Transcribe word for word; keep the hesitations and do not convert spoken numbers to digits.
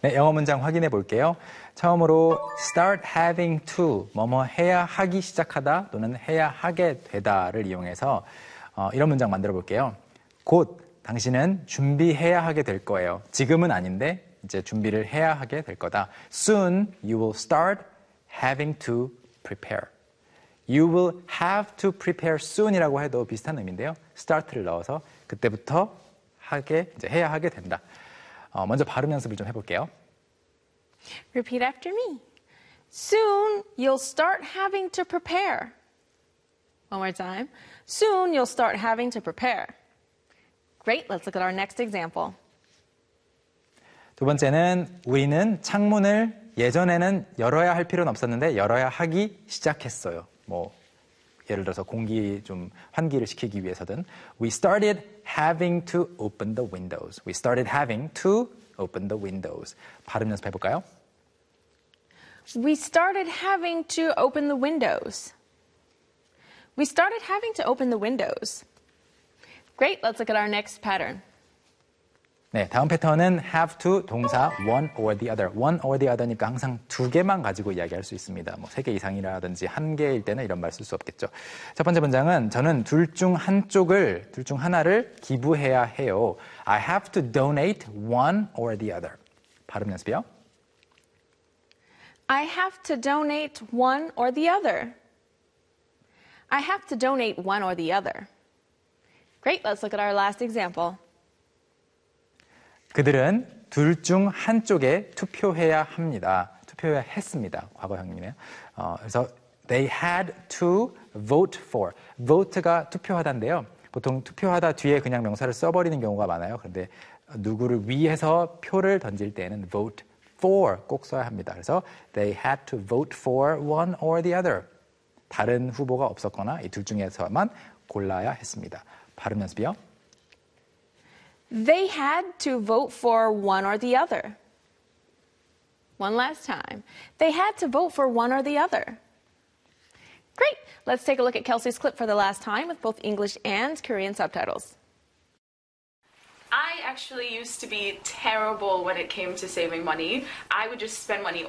네, 영어 문장 확인해 볼게요. 처음으로 start having to, 뭐뭐 해야 하기 시작하다 또는 해야 하게 되다를 이용해서 어, 이런 문장 만들어 볼게요. 곧 당신은 준비해야 하게 될 거예요. 지금은 아닌데 이제 준비를 해야 하게 될 거다. Soon you will start having to prepare. You will have to prepare soon이라고 해도 비슷한 의미인데요. start를 넣어서 그때부터 하게 이제 해야 하게 된다. 어, 먼저 발음 연습을 좀 해볼게요. Repeat after me. Soon you'll start having to prepare. One more time. Soon you'll start having to prepare. Great, let's look at our next example. 두 번째는 우리는 창문을 예전에는 열어야 할 필요는 없었는데 열어야 하기 시작했어요. 뭐 예를 들어서 공기 좀 환기를 시키기 위해서든 We started having to open the windows. We started having to open the windows. 발음 연습해 볼까요? We started having to open the windows. We started having to open the windows. Great, let's look at our next pattern. 네, 다음 패턴은 have to 동사 one or the other. one or the other니까 항상 두 개만 가지고 이야기할 수 있습니다. 뭐 세 개 이상이라든지 한 개일 때는 이런 말 쓸 수 없겠죠. 첫 번째 문장은 저는 둘 중 한쪽을, 둘 중 하나를 기부해야 해요. I have to donate one or the other. 발음 연습이요. I have to donate one or the other. I have to donate one or the other. Great, let's look at our last example. 그들은 둘 중 한쪽에 투표해야 합니다. 투표해야 했습니다. 과거형이네요. 어, 그래서 they had to vote for. vote가 투표하다인데요. 보통 투표하다 뒤에 그냥 명사를 써버리는 경우가 많아요. 그런데 누구를 위해서 표를 던질 때는 vote for 꼭 써야 합니다. 그래서 they had to vote for one or the other. 다른 후보가 없었거나 이 둘 중에서만 골라야 했습니다. 발음 연습이요. They had to vote for one or the other. One last time. They had to vote for one or the other. Great. Let's take a look at Kelsey's clip for the last time with both English and Korean subtitles. I actually used to be terrible when it came to saving money. I would just spend money